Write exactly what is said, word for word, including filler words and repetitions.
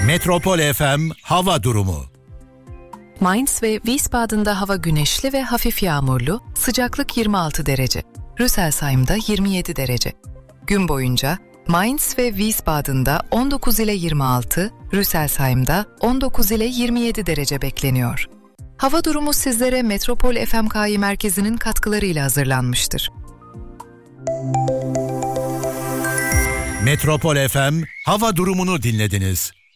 Metropol F M hava durumu. Mainz ve Wiesbaden'da hava güneşli ve hafif yağmurlu, sıcaklık yirmi altı derece. Rüsselsheim'da yirmi yedi derece. Gün boyunca Mainz ve Wiesbaden'da on dokuz ile yirmi altı, Rüsselsheim'da on dokuz ile yirmi yedi derece bekleniyor. Hava durumu sizlere Metropol F M K I merkezinin katkılarıyla hazırlanmıştır. Metropol F M hava durumunu dinlediniz.